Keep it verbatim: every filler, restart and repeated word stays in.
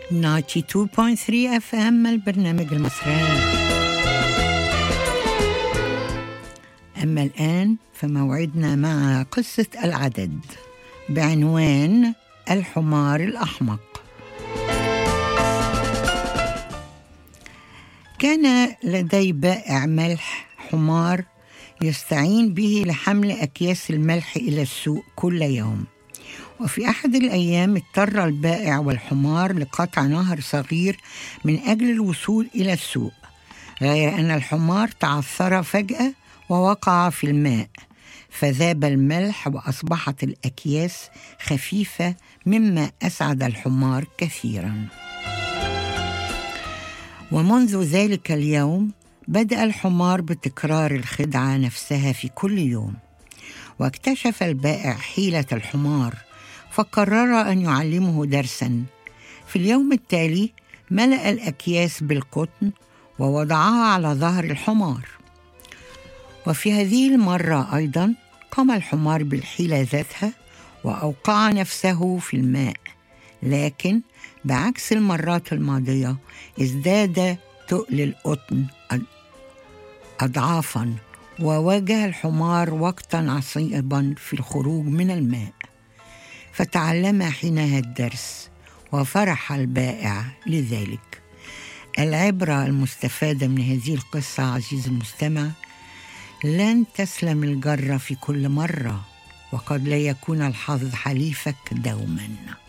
تسعة وتسعين فاصلة ثلاثة اف ام البرنامج المصري. أما الآن فموعدنا مع قصة العدد بعنوان الحمار الأحمق. كان لدي بائع ملح حمار يستعين به لحمل أكياس الملح إلى السوق كل يوم. وفي أحد الأيام اضطر البائع والحمار لقطع نهر صغير من أجل الوصول إلى السوق، غير أن الحمار تعثر فجأة ووقع في الماء، فذاب الملح وأصبحت الأكياس خفيفة، مما أسعد الحمار كثيرا. ومنذ ذلك اليوم بدأ الحمار بتكرار الخدعة نفسها في كل يوم. واكتشف البائع حيلة الحمار، فقرر أن يعلمه درسا. في اليوم التالي ملأ الأكياس بالقطن ووضعها على ظهر الحمار. وفي هذه المرة أيضا قام الحمار بالحيلة ذاتها وأوقع نفسه في الماء، لكن بعكس المرات الماضية ازداد تقل القطن أضعافا، وواجه الحمار وقتا عصيبا في الخروج من الماء. فتعلم حينها الدرس، وفرح البائع لذلك. العبرة المستفادة من هذه القصة عزيزي المستمع: لن تسلم الجرة في كل مرة، وقد لا يكون الحظ حليفك دوما.